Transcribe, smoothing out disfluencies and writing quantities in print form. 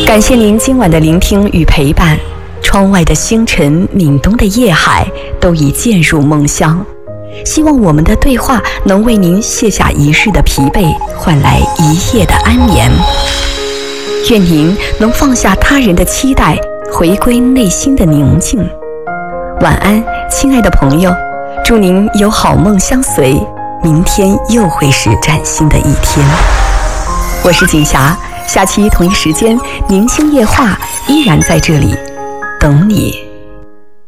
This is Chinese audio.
感谢您今晚的聆听与陪伴。窗外的星辰，闽东的夜海，都已渐入梦乡。希望我们的对话能为您卸下一日的疲惫，换来一夜的安眠。愿您能放下他人的期待，回归内心的宁静。晚安，亲爱的朋友，祝您有好梦相随，明天又会是崭新的一天。我是锦霞，下期同一时间，宁星夜话依然在这里等你。